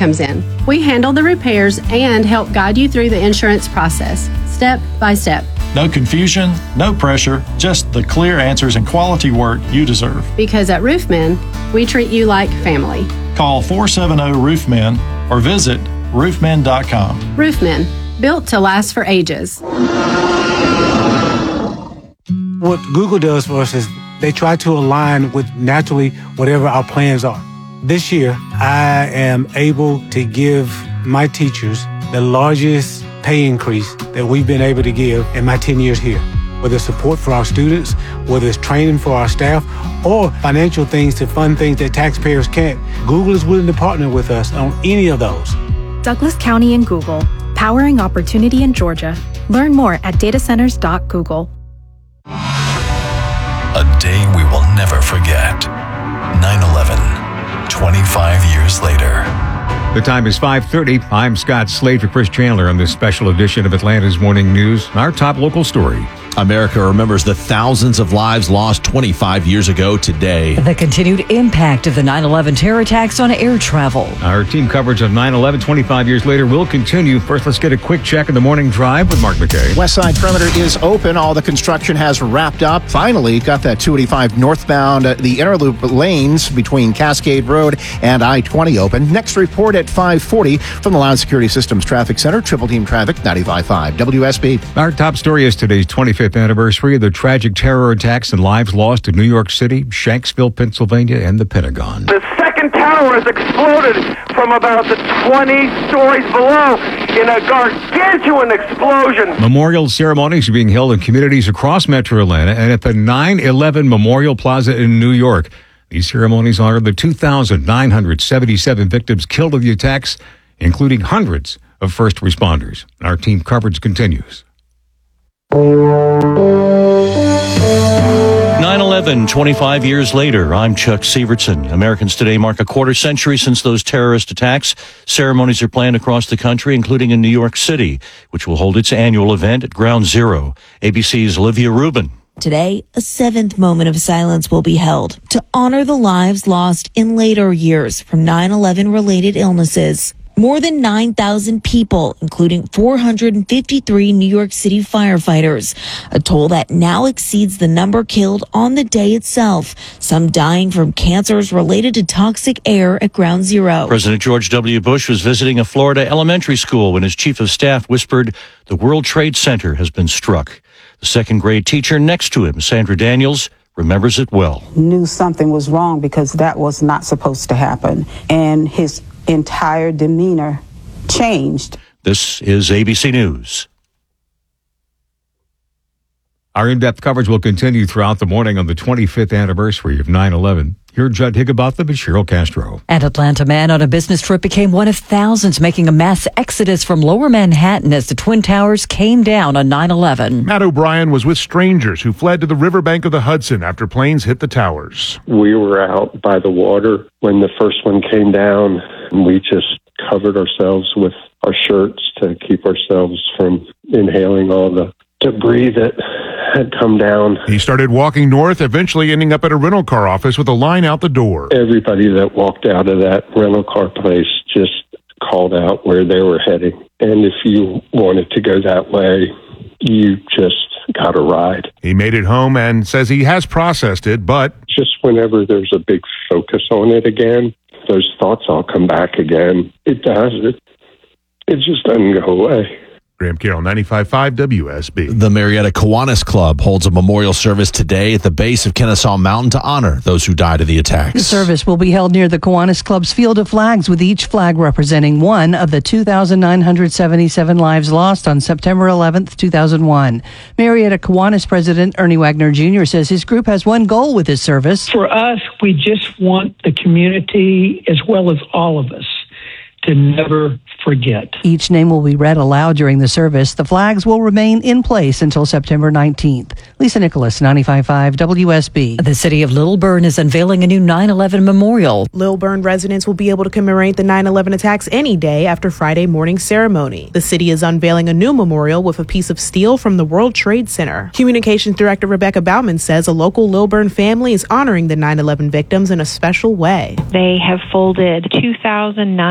comes in. We handle the repairs and help guide you through the insurance process, step by step. No confusion, no pressure, just the clear answers and quality work you deserve. Because at Roofmen, we treat you like family. Call 470-ROOFMEN or visit roofmen.com. Roofmen, built to last for ages. What Google does for us is they try to align with naturally whatever our plans are. This year, I am able to give my teachers the largest pay increase that we've been able to give in my 10 years here. Whether it's support for our students, whether it's training for our staff, or financial things to fund things that taxpayers can't, Google is willing to partner with us on any of those. Douglas County and Google, powering opportunity in Georgia. Learn more at datacenters.google. A day we will never forget. 9/11, 25 years later. The time is 5:30. I'm Scott Slade for Chris Chandler on this special edition of Atlanta's Morning News. Our top local story. America remembers the thousands of lives lost 25 years ago today. The continued impact of the 9/11 terror attacks on air travel. Our team coverage of 9/11 25 years later will continue. First, let's get a quick check of the morning drive with Mark McKay. West Side Perimeter is open. All the construction has wrapped up. Finally, got that 285 northbound, the interloop lanes between Cascade Road and I-20 open. Next report at 5:40 from the Loud Security Systems Traffic Center. Triple Team Traffic, 95.5 WSB. Our top story is today's 25th anniversary of the tragic terror attacks and lives lost in New York City, Shanksville, Pennsylvania, and the Pentagon. The second tower has exploded from about the 20 stories below in a gargantuan explosion. Memorial ceremonies are being held in communities across Metro Atlanta and at the 9/11 Memorial Plaza in New York. These ceremonies honor the 2,977 victims killed in the attacks, including hundreds of first responders. Our team coverage continues. 9/11, 25 years later. I'm Chuck Sievertson. Americans today mark a quarter century since those terrorist attacks. Ceremonies are planned across the country, including in New York City, which will hold its annual event at Ground Zero. ABC's Olivia Rubin. Today, a seventh moment of silence will be held to honor the lives lost in later years from 9/11 related illnesses. More than 9,000 people, including 453 New York City firefighters, a toll that now exceeds the number killed on the day itself, some dying from cancers related to toxic air at Ground Zero. President George W. Bush was visiting a Florida elementary school when his chief of staff whispered, "The World Trade Center has been struck." The second grade teacher next to him, Sandra Daniels, remembers it well. Knew something was wrong because that was not supposed to happen. And his entire demeanor changed. This is ABC News. Our in-depth coverage will continue throughout the morning on the 25th anniversary of 9/11. Here, Judd Higginbotham and Cheryl Castro. An Atlanta man on a business trip became one of thousands making a mass exodus from lower Manhattan as the Twin Towers came down on 9/11. Matt O'Brien was with strangers who fled to the riverbank of the Hudson after planes hit the towers. We were out by the water when the first one came down, and we just covered ourselves with our shirts to keep ourselves from inhaling all the debris that had come down. He started walking north, eventually ending up at a rental car office with a line out the door. Everybody that walked out of that rental car place just called out where they were heading. And if you wanted to go that way, you just got a ride. He made it home and says he has processed it, but just whenever there's a big focus on it again, those thoughts all come back again. It does. It just doesn't go away. Graham Carroll, 95.5 WSB. The Marietta Kiwanis Club holds a memorial service today at the base of Kennesaw Mountain to honor those who died of the attacks. The service will be held near the Kiwanis Club's Field of Flags, with each flag representing one of the 2,977 lives lost on September 11th, 2001. Marietta Kiwanis President Ernie Wagner Jr. says his group has one goal with this service. For us, we just want the community, as well as all of us, to never forget. Each name will be read aloud during the service. The flags will remain in place until September 19th. Lisa Nicholas, 95.5 WSB. The city of Little Bern is unveiling a new 9/11 memorial. Little Bern residents will be able to commemorate the 9/11 attacks any day after Friday morning ceremony. The city is unveiling a new memorial with a piece of steel from the World Trade Center. Communications Director Rebecca Bauman says a local Little Bern family is honoring the 9/11 victims in a special way. They have folded 2,900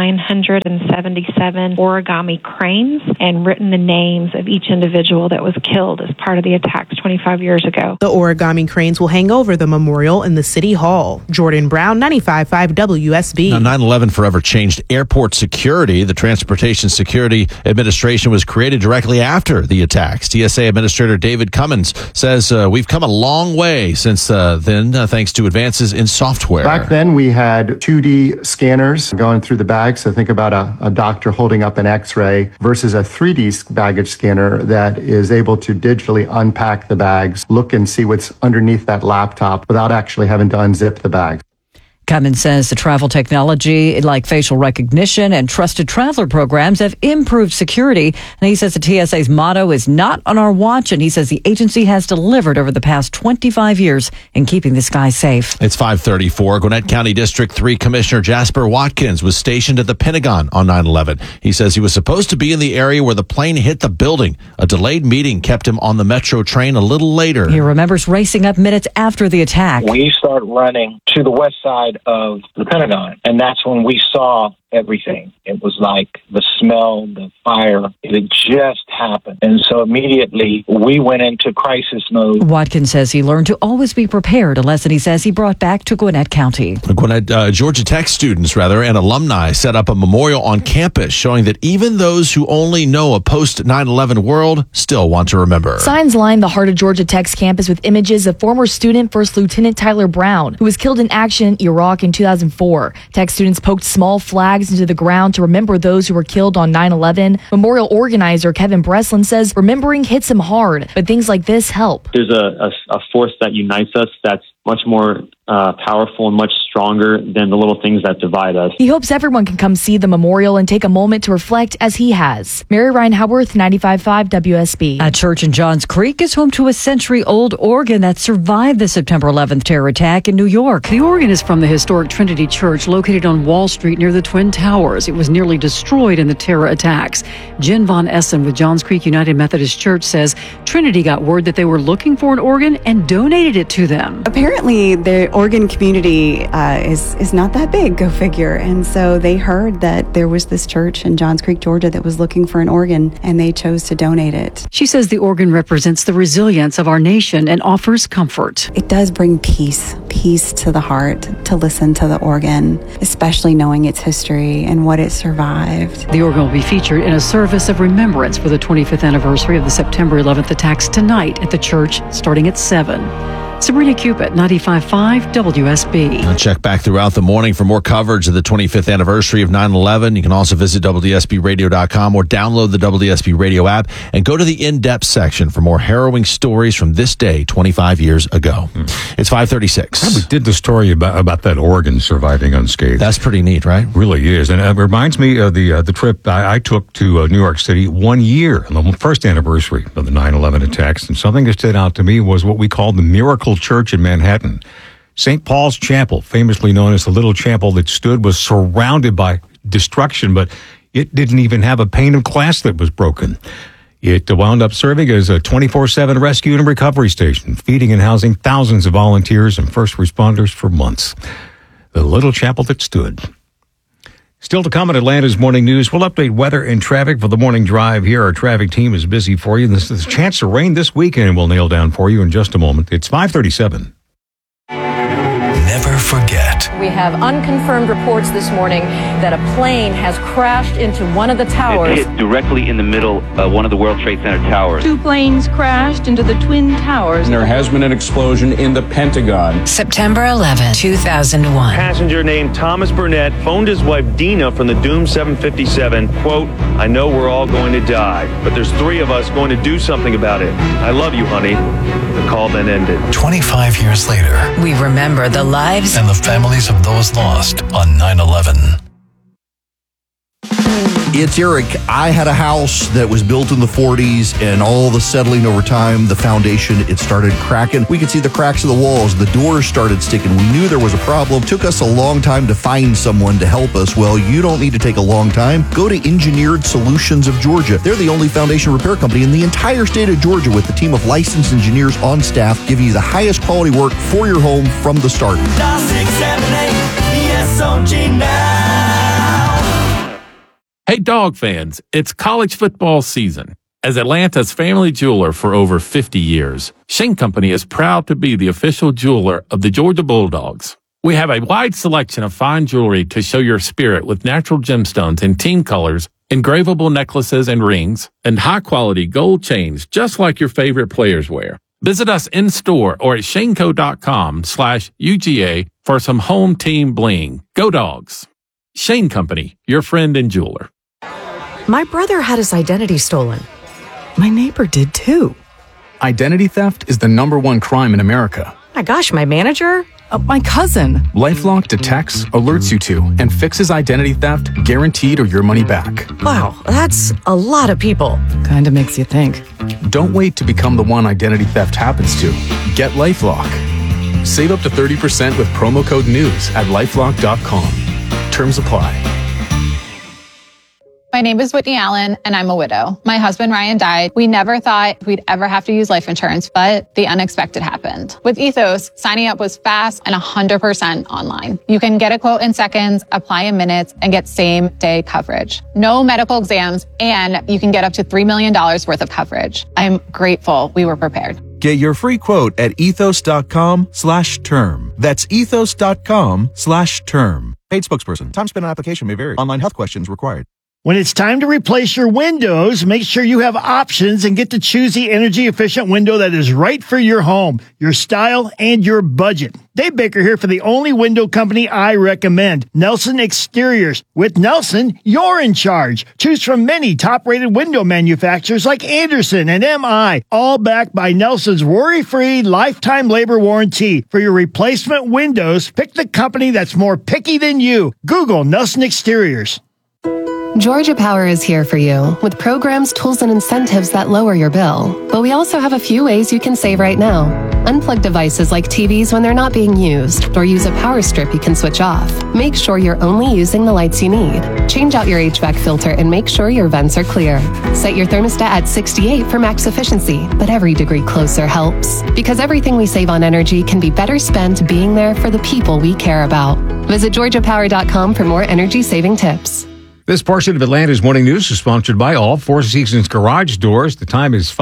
177 origami cranes and written the names of each individual that was killed as part of the attacks 25 years ago. The origami cranes will hang over the memorial in the City Hall. Jordan Brown, 95.5 WSB. Now, 9/11 forever changed airport security. The Transportation Security Administration was created directly after the attacks. TSA Administrator David Cummins says we've come a long way since then, thanks to advances in software. Back then, we had 2D scanners going through the bag. So think about a doctor holding up an X-ray versus a 3D baggage scanner that is able to digitally unpack the bags, look and see what's underneath that laptop without actually having to unzip the bag. Cummins says the travel technology like facial recognition and trusted traveler programs have improved security. And he says the TSA's motto is not on our watch. And he says the agency has delivered over the past 25 years in keeping the sky safe. It's 5:34. Gwinnett County District 3 Commissioner Jasper Watkins was stationed at the Pentagon on 9/11. He says he was supposed to be in the area where the plane hit the building. A delayed meeting kept him on the Metro train a little later. He remembers racing up minutes after the attack. We started running to the west side of the Pentagon, and that's when we saw everything. It was like the smell, the fire, it had just happened. And so immediately we went into crisis mode. Watkins says he learned to always be prepared, a lesson he says he brought back to Gwinnett County. Georgia Tech students, and alumni set up a memorial on campus showing that even those who only know a post-9/11 world still want to remember. Signs line the heart of Georgia Tech's campus with images of former student First Lieutenant Tyler Brown, who was killed in action in Iraq in 2004. Tech students poked small flags into the ground to remember those who were killed on 9/11. Memorial organizer Kevin Breslin says remembering hits him hard, but things like this help. There's a force that unites us that's much more powerful and much stronger than the little things that divide us. He hopes everyone can come see the memorial and take a moment to reflect as he has. Mary Ryan Howarth, 95.5 WSB. A church in Johns Creek is home to a century-old organ that survived the September 11th terror attack in New York. The organ is from the historic Trinity Church located on Wall Street near the Twin Towers. It was nearly destroyed in the terror attacks. Jen Von Essen with Johns Creek United Methodist Church says Trinity got word that they were looking for an organ and donated it to them. Apparently, the organ community is not that big, go figure. And so they heard that there was this church in Johns Creek, Georgia that was looking for an organ, and they chose to donate it. She says the organ represents the resilience of our nation and offers comfort. It does bring peace to the heart to listen to the organ, especially knowing its history and what it survived. The organ will be featured in a service of remembrance for the 25th anniversary of the September 11th attacks tonight at the church starting at 7. Sabrina Cupid, 95.5 WSB. I'll check back throughout the morning for more coverage of the 25th anniversary of 9/11. You can also visit WSBRadio.com or download the WSB Radio app and go to the in-depth section for more harrowing stories from this day 25 years ago. It's 5:36. We did the story about that organ surviving unscathed. That's pretty neat, right? Really is. And it reminds me of the trip I took to New York City 1 year, on the first anniversary of the 9/11 attacks. And something that stood out to me was what we called the Miracle Church in Manhattan. St. Paul's Chapel, famously known as the little chapel that stood, was surrounded by destruction, but it didn't even have a pane of glass that was broken. It wound up serving as a 24/7 rescue and recovery station, feeding and housing thousands of volunteers and first responders for months. The little chapel that stood. Still to come at Atlanta's Morning News, we'll update weather and traffic for the morning drive here. Our traffic team is busy for you. There's a chance of rain this weekend we'll nail down for you in just a moment. It's 5:37. Never forget. We have unconfirmed reports this morning that a plane has crashed into one of the towers. It hit directly in the middle of one of the World Trade Center towers. 2 planes crashed into the Twin Towers. There has been an explosion in the Pentagon. September 11, 2001. Passenger named Thomas Burnett phoned his wife Dina from the Doom 757, quote, "I know we're all going to die, but there's 3 of us going to do something about it. I love you, honey." The call then ended. 25 years later, We remember the lives and the families of those lost on 9/11. It's Eric. I had a house that was built in the 40s, and all the settling over time, the foundation, it started cracking. We could see the cracks of the walls. The doors started sticking. We knew there was a problem. Took us a long time to find someone to help us. Well, you don't need to take a long time. Go to Engineered Solutions of Georgia. They're the only foundation repair company in the entire state of Georgia with a team of licensed engineers on staff giving you the highest quality work for your home from the start. 678 ESOG now. Hey, dog fans, it's college football season. As Atlanta's family jeweler for over 50 years, Shane Company is proud to be the official jeweler of the Georgia Bulldogs. We have a wide selection of fine jewelry to show your spirit with natural gemstones in team colors, engravable necklaces and rings, and high-quality gold chains just like your favorite players wear. Visit us in-store or at shaneco.com/UGA for some home team bling. Go Dogs! Shane Company, your friend and jeweler. My brother had his identity stolen. My neighbor did too. Identity theft is the #1 crime in America. My gosh, my manager? My cousin. LifeLock detects, alerts you to, and fixes identity theft guaranteed or your money back. Wow, that's a lot of people. Kinda makes you think. Don't wait to become the one identity theft happens to. Get LifeLock. Save up to 30% with promo code NEWS at lifelock.com. Terms apply. My name is Whitney Allen, and I'm a widow. My husband, Ryan, died. We never thought we'd ever have to use life insurance, but the unexpected happened. With Ethos, signing up was fast and 100% online. You can get a quote in seconds, apply in minutes, and get same-day coverage. No medical exams, and you can get up to $3 million worth of coverage. I'm grateful we were prepared. Get your free quote at ethos.com/term. That's ethos.com/term. Paid spokesperson. Time spent on application may vary. Online health questions required. When it's time to replace your windows, make sure you have options and get to choose the energy-efficient window that is right for your home, your style, and your budget. Dave Baker here for the only window company I recommend, Nelson Exteriors. With Nelson, you're in charge. Choose from many top-rated window manufacturers like Andersen and MI, all backed by Nelson's worry-free lifetime labor warranty. For your replacement windows, pick the company that's more picky than you. Google Nelson Exteriors. Georgia Power is here for you with programs, tools, and incentives that lower your bill. But we also have a few ways you can save right now. Unplug devices like TVs when they're not being used, or use a power strip you can switch off. Make sure you're only using the lights you need. Change out your HVAC filter and make sure your vents are clear. Set your thermostat at 68 for max efficiency, but every degree closer helps. Because everything we save on energy can be better spent being there for the people we care about. Visit GeorgiaPower.com for more energy-saving tips. This portion of Atlanta's Morning News is sponsored by All Four Seasons Garage Doors. The time is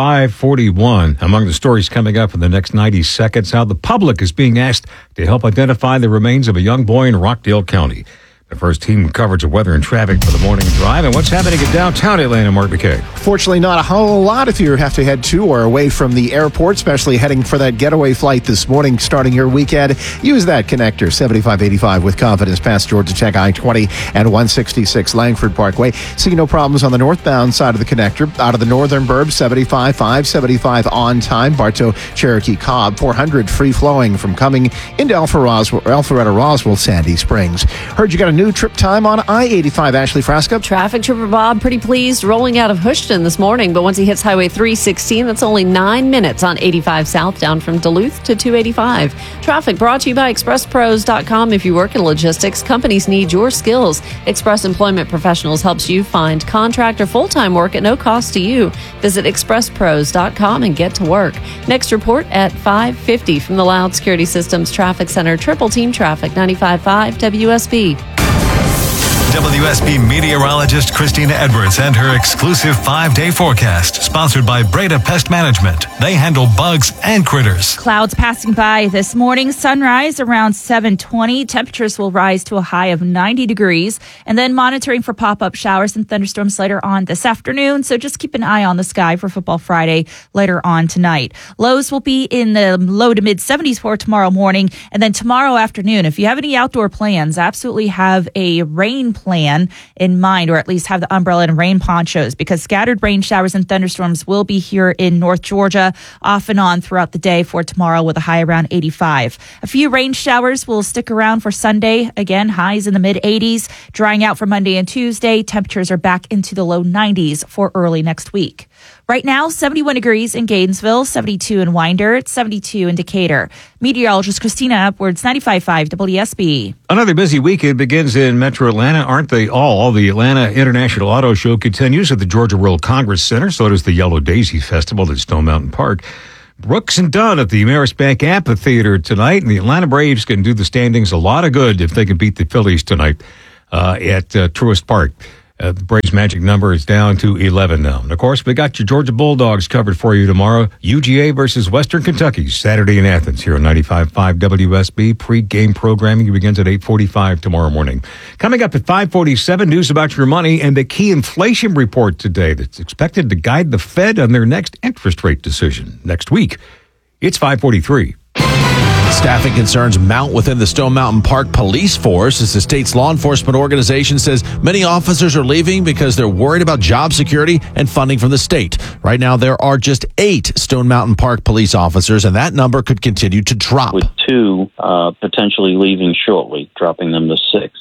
5:41. Among the stories coming up in the next 90 seconds, how the public is being asked to help identify the remains of a young boy in Rockdale County. The first team coverage of weather and traffic for the morning drive. And what's happening in downtown Atlanta, Mark McKay? Fortunately, not a whole lot if you have to head to or away from the airport, especially heading for that getaway flight this morning, starting your weekend. Use that connector, 7585 with confidence past Georgia Tech I-20 and 166 Langford Parkway. See no problems on the northbound side of the connector. Out of the northern burbs, 75, 575 on time. Bartow, Cherokee, Cobb, 400 free flowing from coming into Alpharetta, Roswell, Sandy Springs. Heard you got a new trip time on I-85. Ashley Frasca. Traffic trooper Bob, pretty pleased rolling out of Houston this morning, but once he hits Highway 316, that's only 9 minutes on 85 South down from Duluth to 285. Traffic brought to you by ExpressPros.com. If you work in logistics, companies need your skills. Express Employment Professionals helps you find contract or full-time work at no cost to you. Visit ExpressPros.com and get to work. Next report at 5:50 from the Loud Security Systems Traffic Center. Triple Team Traffic, 95.5 WSB. WSB meteorologist Christina Edwards and her exclusive 5-day forecast, sponsored by Breda Pest Management. They handle bugs and critters. Clouds passing by this morning. Sunrise around 7:20. Temperatures will rise to a high of 90 degrees. And then monitoring for pop-up showers and thunderstorms later on this afternoon. So just keep an eye on the sky for Football Friday later on tonight. Lows will be in the low to mid 70s for tomorrow morning. And then tomorrow afternoon, if you have any outdoor plans, absolutely have a rain plan in mind, or at least have the umbrella and rain ponchos, because scattered rain showers and thunderstorms will be here in North Georgia off and on throughout the day for tomorrow with a high around 85. A few rain showers will stick around for Sunday. Again, highs in the mid 80s, drying out for Monday and Tuesday. Temperatures are back into the low 90s for early next week. Right now, 71 degrees in Gainesville, 72 in Winder, 72 in Decatur. Meteorologist Christina Edwards, 95.5 WSB. Another busy weekend begins in Metro Atlanta, aren't they all? The Atlanta International Auto Show continues at the Georgia World Congress Center. So does the Yellow Daisy Festival at Stone Mountain Park. Brooks and Dunn at the Ameris Bank Amphitheater tonight, and the Atlanta Braves can do the standings a lot of good if they can beat the Phillies tonight at Truist Park. The Braves' magic number is down to 11 now. And of course, we got your Georgia Bulldogs covered for you tomorrow. UGA versus Western Kentucky, Saturday in Athens here on 95.5 WSB. Pre-game programming begins at 8:45 tomorrow morning. Coming up at 5:47, news about your money and the key inflation report today that's expected to guide the Fed on their next interest rate decision next week. It's 5:43. Staffing concerns mount within the Stone Mountain Park Police Force as the state's law enforcement organization says many officers are leaving because they're worried about job security and funding from the state. Right now, there are just 8 Stone Mountain Park police officers, and that number could continue to drop. With 2 potentially leaving shortly, dropping them to 6.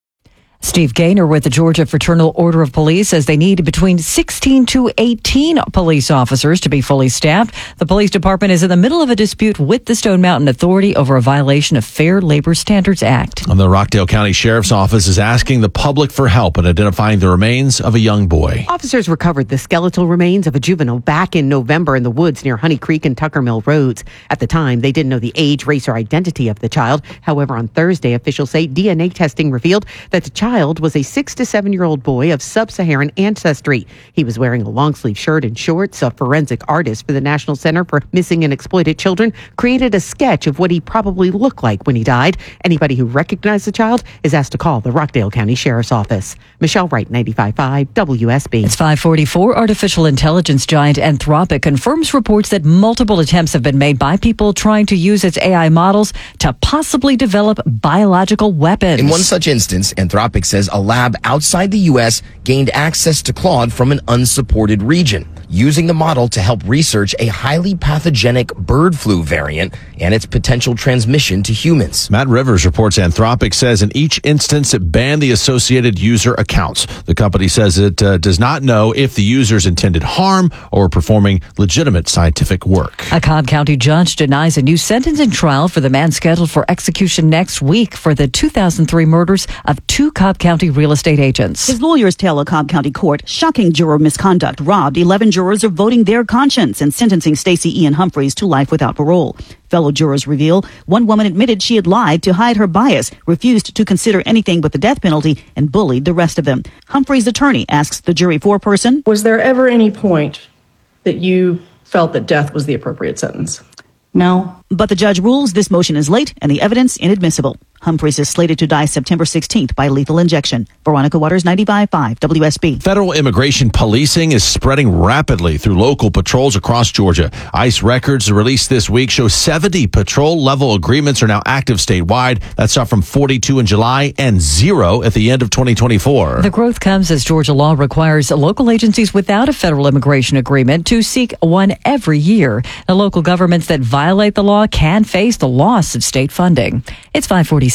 Steve Gaynor with the Georgia Fraternal Order of Police says they need between 16 to 18 police officers to be fully staffed. The police department is in the middle of a dispute with the Stone Mountain Authority over a violation of Fair Labor Standards Act. And the Rockdale County Sheriff's Office is asking the public for help in identifying the remains of a young boy. Officers recovered the skeletal remains of a juvenile back in November in the woods near Honey Creek and Tucker Mill Roads. At the time, they didn't know the age, race, or identity of the child. However, on Thursday, officials say DNA testing revealed that the child was a 6 to 7-year-old boy of sub-Saharan ancestry. He was wearing a long-sleeve shirt and shorts. A forensic artist for the National Center for Missing and Exploited Children created a sketch of what he probably looked like when he died. Anybody who recognized the child is asked to call the Rockdale County Sheriff's Office. Michelle Wright, 95.5 WSB. It's 5:44. Artificial intelligence giant Anthropic confirms reports that multiple attempts have been made by people trying to use its AI models to possibly develop biological weapons. In one such instance, Anthropic says a lab outside the U.S. gained access to Claude from an unsupported region, using the model to help research a highly pathogenic bird flu variant and its potential transmission to humans. Matt Rivers reports Anthropic says in each instance it banned the associated user accounts. The company says it does not know if the users intended harm or were performing legitimate scientific work. A Cobb County judge denies a new sentencing trial for the man scheduled for execution next week for the 2003 murders of 2 Cobb County real estate agents. His lawyers tell a Cobb County court shocking juror misconduct robbed 11 jurors of voting their conscience and sentencing Stacey Ian Humphreys to life without parole. Fellow jurors reveal one woman admitted she had lied to hide her bias, refused to consider anything but the death penalty, and bullied the rest of them. Humphrey's attorney asks the jury foreperson, was there ever any point that you felt that death was the appropriate sentence? No. But the judge rules this motion is late and the evidence inadmissible. Humphreys is slated to die September 16th by lethal injection. Veronica Waters, 95.5 WSB. Federal immigration policing is spreading rapidly through local patrols across Georgia. ICE records released this week show 70 patrol-level agreements are now active statewide. That's up from 42 in July and 0 at the end of 2024. The growth comes as Georgia law requires local agencies without a federal immigration agreement to seek one every year. The local governments that violate the law can face the loss of state funding. It's 5:46.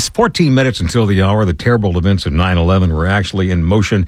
14 minutes until the hour. The terrible events of 9/11 were actually in motion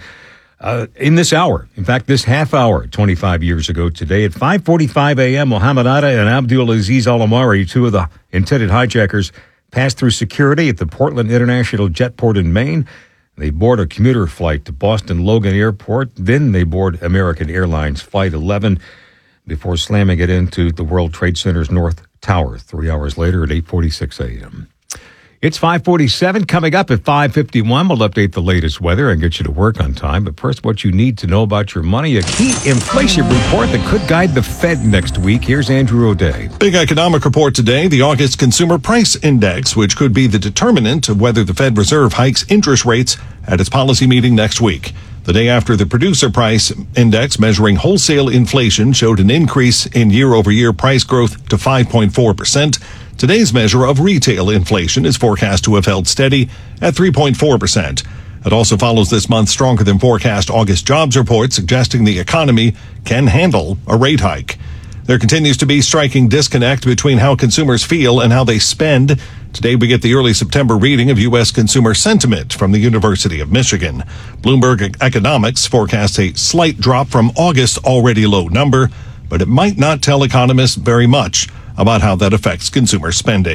in this hour. In fact, this half hour, 25 years ago today at 5:45 a.m., Mohammed Atta and Abdul Aziz Al-Amari, 2 of the intended hijackers, passed through security at the Portland International Jetport in Maine. They board a commuter flight to Boston Logan Airport. Then they board American Airlines Flight 11 before slamming it into the World Trade Center's North Tower 3 hours later at 8:46 a.m. It's 5:47. Coming up at 5:51, we'll update the latest weather and get you to work on time. But first, what you need to know about your money, a key inflation report that could guide the Fed next week. Here's Andrew O'Day. Big economic report today, the August Consumer Price Index, which could be the determinant of whether the Fed Reserve hikes interest rates at its policy meeting next week. The day after the Producer Price Index measuring wholesale inflation showed an increase in year-over-year price growth to 5.4%. Today's measure of retail inflation is forecast to have held steady at 3.4%. It also follows this month's stronger than forecast August jobs report, suggesting the economy can handle a rate hike. There continues to be striking disconnect between how consumers feel and how they spend. Today we get the early September reading of U.S. consumer sentiment from the University of Michigan. Bloomberg Economics forecasts a slight drop from August's already low number, but it might not tell economists very much about how that affects consumer spending.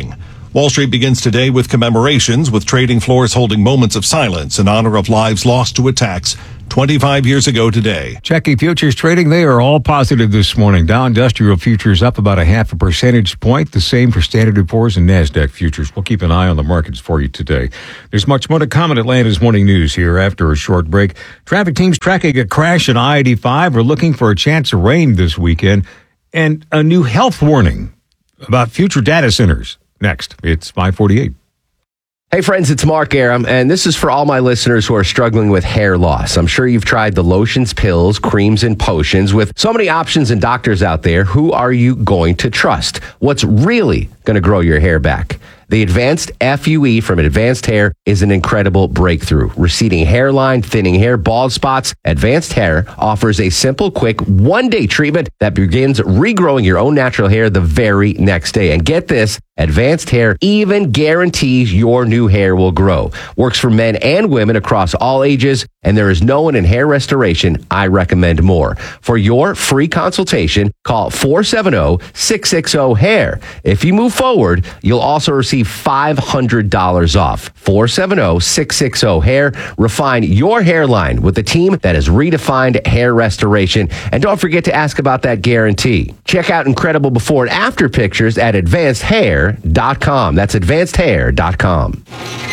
Wall Street begins today with commemorations, with trading floors holding moments of silence in honor of lives lost to attacks 25 years ago today. Checking futures trading, they are all positive this morning. Dow Industrial Futures up about 0.5 percentage point. The same for Standard & Poor's and NASDAQ Futures. We'll keep an eye on the markets for you today. There's much more to come in Atlanta's Morning News here after a short break. Traffic teams tracking a crash in I-85 are looking for a chance of rain this weekend. And a new health warning about future data centers. Next, it's 5:48. Hey friends, it's Mark Aram, and this is for all my listeners who are struggling with hair loss. I'm sure you've tried the lotions, pills, creams, and potions. With so many options and doctors out there, who are you going to trust? What's really going to grow your hair back? The Advanced FUE from Advanced Hair is an incredible breakthrough. Receding hairline, thinning hair, bald spots. Advanced Hair offers a simple, quick, one-day treatment that begins regrowing your own natural hair the very next day. And get this, Advanced Hair even guarantees your new hair will grow. Works for men and women across all ages, and there is no one in hair restoration I recommend more. For your free consultation, call 470-660-HAIR. If you move forward, you'll also receive $500 off. 470-660-HAIR. Refine your hairline with a team that has redefined hair restoration. And don't forget to ask about that guarantee. Check out incredible before and after pictures at advancedhair.com. That's advancedhair.com.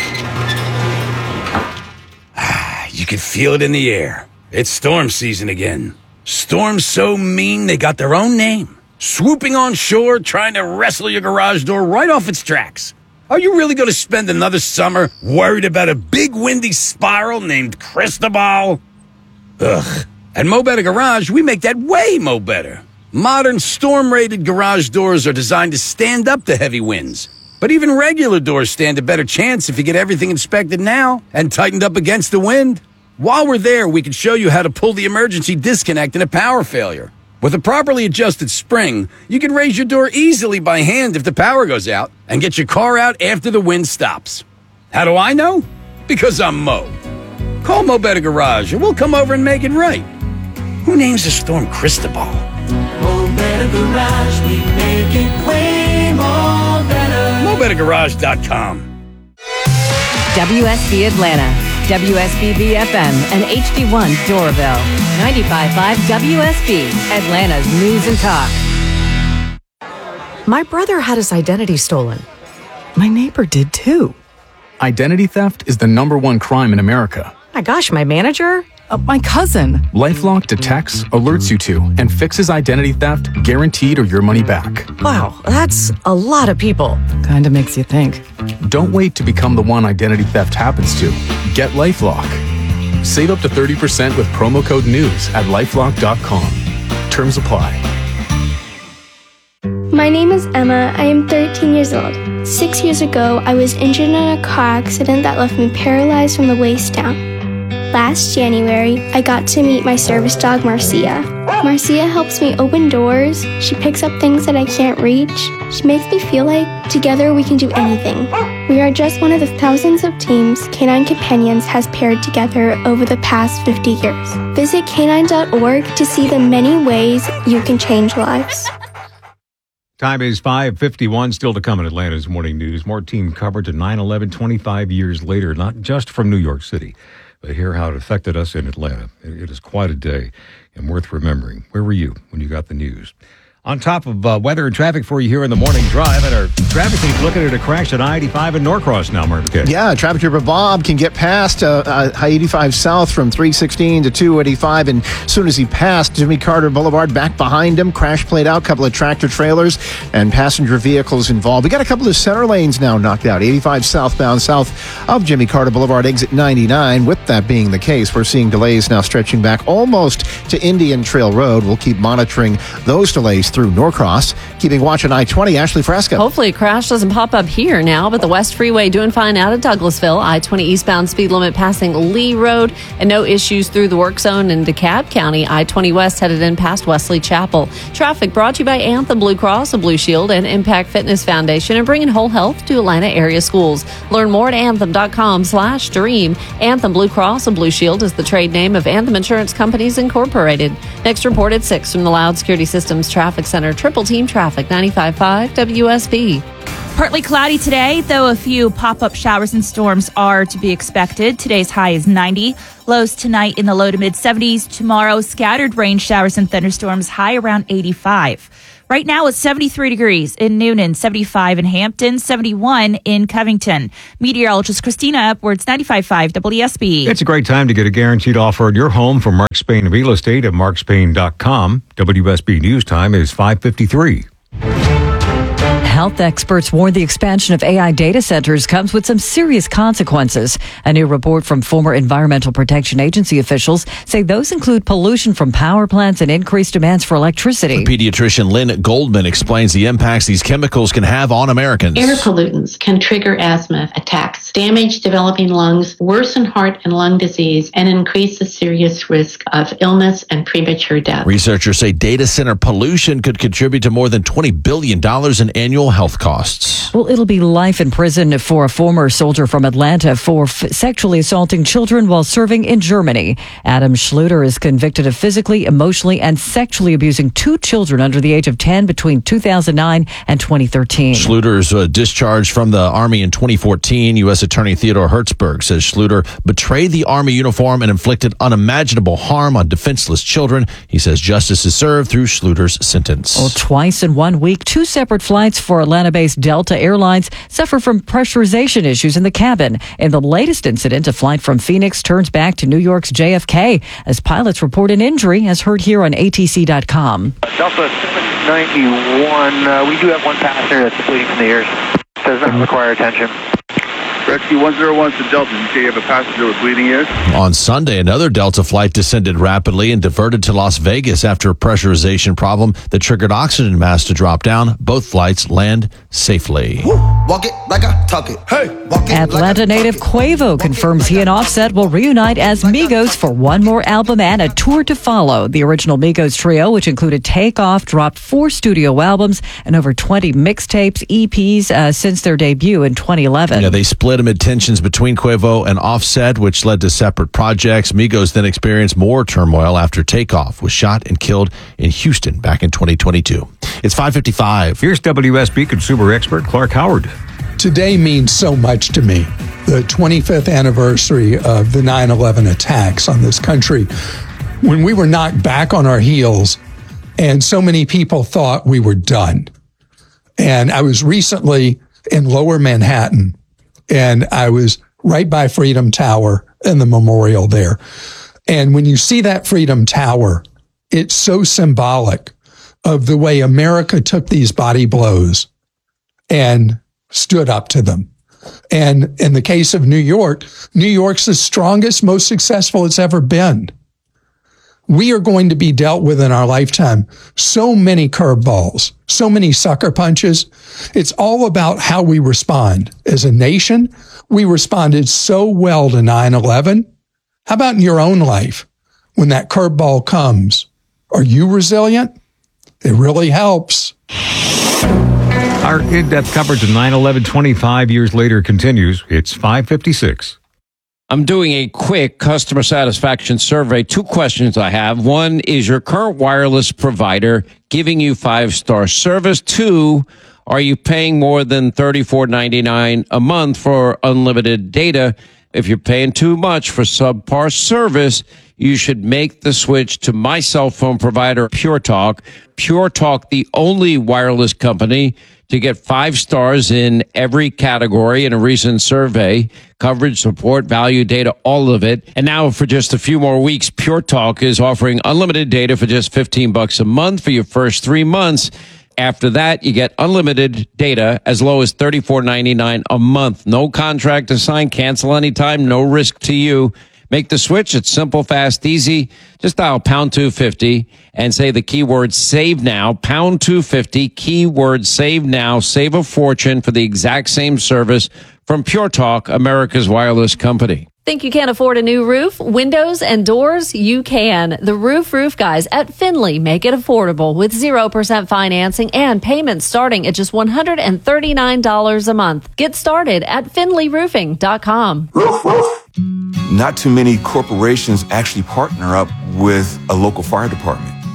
You can feel it in the air. It's storm season again. Storms so mean they got their own name. Swooping on shore, trying to wrestle your garage door right off its tracks. Are you really going to spend another summer worried about a big windy spiral named Cristobal? Ugh. At Mo Better Garage, we make that way mo better. Modern storm-rated garage doors are designed to stand up to heavy winds. But even regular doors stand a better chance if you get everything inspected now and tightened up against the wind. While we're there, we can show you how to pull the emergency disconnect in a power failure. With a properly adjusted spring, you can raise your door easily by hand if the power goes out and get your car out after the wind stops. How do I know? Because I'm Mo. Call Mo Better Garage and we'll come over and make it right. Who names the storm Cristobal? Mo Better Garage, we make it way more better. MoBetterGarage.com. WSB Atlanta, WSB FM, and HD1 Doraville. 95.5 WSB, Atlanta's news and talk. My brother had his identity stolen. My neighbor did too. Identity theft is the #1 crime in America. My gosh, my manager? My cousin. LifeLock detects, alerts you to, and fixes identity theft guaranteed or your money back. Wow, that's a lot of people. Kinda makes you think. Don't wait to become the one identity theft happens to. Get LifeLock. Save up to 30% with promo code NEWS at LifeLock.com. Terms apply. My name is Emma. I am 13 years old. 6 years ago, I was injured in a car accident that left me paralyzed from the waist down. Last January, I got to meet my service dog, Marcia. Marcia helps me open doors. She picks up things that I can't reach. She makes me feel like together we can do anything. We are just one of the thousands of teams Canine Companions has paired together over the past 50 years. Visit canine.org to see the many ways you can change lives. Time is 5:51. Still to come in Atlanta's Morning News. More team coverage of 9/11 25 years later, not just from New York City, but hear how it affected us in Atlanta. It is quite a day and worth remembering. Where were you when you got the news? On top of weather and traffic for you here in the morning drive, and our traffic team's looking at a crash at I-85 in Norcross now, Mark. Yeah, traffic trooper Bob can get past I-85 south from 316 to 285, and as soon as he passed Jimmy Carter Boulevard, back behind him, crash played out, couple of tractor trailers and passenger vehicles involved. We got a couple of center lanes now knocked out. 85 southbound south of Jimmy Carter Boulevard, exit 99. With that being the case, we're seeing delays now stretching back almost to Indian Trail Road. We'll keep monitoring those delays through Norcross. Keeping watch on I-20, Ashley Fresco. Hopefully a crash doesn't pop up here now, but the West Freeway doing fine out of Douglasville. I-20 eastbound speed limit passing Lee Road, and no issues through the work zone in DeKalb County. I-20 West headed in past Wesley Chapel. Traffic brought to you by Anthem Blue Cross and Blue Shield and Impact Fitness Foundation, and bringing whole health to Atlanta area schools. Learn more at anthem.com/dream. Anthem Blue Cross and Blue Shield is the trade name of Anthem Insurance Companies Incorporated. Next report at 6 from the Loud Security Systems Traffic Center. Triple Team Traffic, 95.5 WSB. Partly cloudy today, though a few pop-up showers and storms are to be expected. Today's high is 90. Lows tonight in the low to mid 70s. Tomorrow, scattered rain showers and thunderstorms, high around 85. Right now, it's 73 degrees in Noonan, 75 in Hampton, 71 in Covington. Meteorologist Christina Edwards, 95.5 WSB. It's a great time to get a guaranteed offer on your home from Mark Spain Real Estate at markspain.com. WSB News Time is 5:53. Health experts warn the expansion of AI data centers comes with some serious consequences. A new report from former Environmental Protection Agency officials say those include pollution from power plants and increased demands for electricity. Pediatrician Lynn Goldman explains the impacts these chemicals can have on Americans. Air pollutants can trigger asthma attacks, damage developing lungs, worsen heart and lung disease, and increase the serious risk of illness and premature death. Researchers say data center pollution could contribute to more than $20 billion in annual health costs. Well, it'll be life in prison for a former soldier from Atlanta for sexually assaulting children while serving in Germany. Adam Schluter is convicted of physically, emotionally, and sexually abusing 2 children under the age of 10 between 2009 and 2013. Schluter's discharged from the Army in 2014. U.S. Attorney Theodore Hertzberg says Schluter betrayed the Army uniform and inflicted unimaginable harm on defenseless children. He says justice is served through Schluter's sentence. Well, twice in 1 week, 2 separate flights for Atlanta-based Delta Airlines suffer from pressurization issues in the cabin. In the latest incident, a flight from Phoenix turns back to New York's JFK as pilots report an injury, as heard here on ATC.com. Delta 791, we do have one passenger that's bleeding from the ears. Does not require attention. Rescue 101 to Delta. You say you have a passenger with bleeding ears? On Sunday, another Delta flight descended rapidly and diverted to Las Vegas after a pressurization problem that triggered oxygen masks to drop down. Both flights land safely. Walk it like I talk it. Hey, walk it Atlanta native Quavo confirms he and Offset will reunite as Migos for one more album and a tour to follow. The original Migos trio, which included Takeoff, dropped 4 studio albums and over 20 mixtapes, EPs since their debut in 2011. Yeah, they split amid tensions between Quavo and Offset, which led to separate projects. Migos then experienced more turmoil after Takeoff was shot and killed in Houston back in 2022. It's 5:55. Here's WSB consumer expert Clark Howard. Today means so much to me. The 25th anniversary of the 9/11 attacks on this country, when we were knocked back on our heels and so many people thought we were done. And I was recently in Lower Manhattan, and I was right by Freedom Tower and the memorial there. And when you see that Freedom Tower, it's so symbolic of the way America took these body blows and stood up to them. And in the case of New York, New York's the strongest, most successful it's ever been. We are going to be dealt with in our lifetime so many curveballs, so many sucker punches. It's all about how we respond. As a nation, we responded so well to 9/11. How about in your own life? When that curveball comes, are you resilient? It really helps. Our in-depth coverage of 9/11 25 years later continues. It's 5:56. I'm doing a quick customer satisfaction survey. 2 questions I have. 1, is your current wireless provider giving you 5-star service? 2, are you paying more than $34.99 a month for unlimited data? If you're paying too much for subpar service, you should make the switch to my cell phone provider, Pure Talk. Pure Talk, the only wireless company to get 5 stars in every category in a recent survey. Coverage, support, value, data, all of it. And now for just a few more weeks, Pure Talk is offering unlimited data for just $15 a month for your first 3 months. After that, you get unlimited data as low as $34.99 a month. No contract to sign, cancel anytime, no risk to you. Make the switch. It's simple, fast, easy. Just dial pound 250 and say the keyword save now, pound 250, keyword save now. Save a fortune for the exact same service from Pure Talk, America's wireless company. Think you can't afford a new roof, windows, and doors? You can. The Roof Guys at Finley make it affordable with 0% financing and payments starting at just $139 a month. Get started at finleyroofing.com. Not too many corporations actually partner up with a local fire department.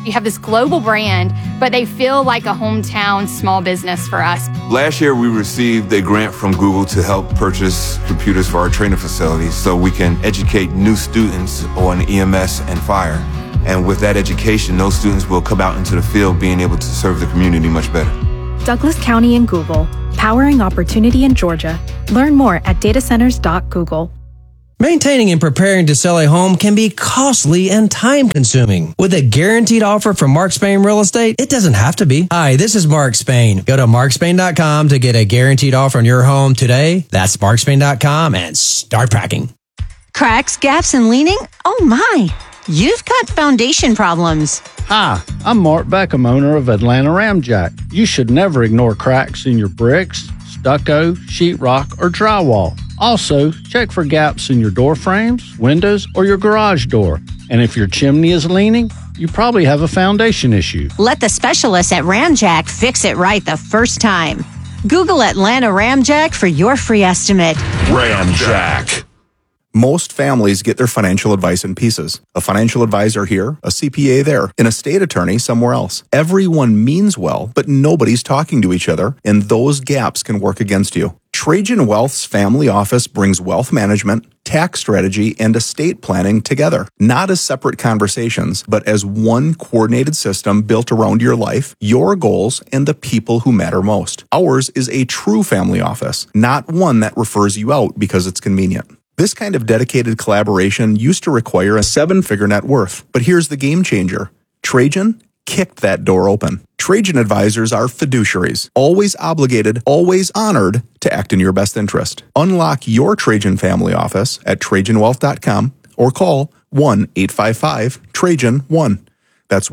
You have this global brand, but they feel like a hometown small business for us. Last year, we received a grant from Google to help purchase computers for our training facilities so we can educate new students on EMS and fire. And with that education, those students will come out into the field being able to serve the community much better. Douglas County and Google, powering opportunity in Georgia. Learn more at datacenters.google. Maintaining and preparing to sell a home can be costly and time-consuming. With a guaranteed offer from Mark Spain Real Estate, it doesn't have to be. Hi, this is Mark Spain. Go to markspain.com to get a guaranteed offer on your home today. That's markspain.com and start packing. Cracks, gaps, and leaning? Oh my! You've got foundation problems. Hi, I'm Mark Beckham, owner of Atlanta Ramjack. You should never ignore cracks in your bricks, stucco, sheetrock, or drywall. Also, check for gaps in your door frames, windows, or your garage door. And if your chimney is leaning, you probably have a foundation issue. Let the specialists at Ramjack fix it right the first time. Google Atlanta Ramjack for your free estimate. Ramjack. Most families get their financial advice in pieces. A financial advisor here, a CPA there, an estate attorney somewhere else. Everyone means well, but nobody's talking to each other, and those gaps can work against you. Trajan Wealth's family office brings wealth management, tax strategy, and estate planning together. Not as separate conversations, but as one coordinated system built around your life, your goals, and the people who matter most. Ours is a true family office, not one that refers you out because it's convenient. This kind of dedicated collaboration used to require a seven-figure net worth, but here's the game changer. Trajan kicked that door open. Trajan advisors are fiduciaries, always obligated, always honored to act in your best interest. Unlock your Trajan family office at TrajanWealth.com or call 1-855-TRAJAN-1. That's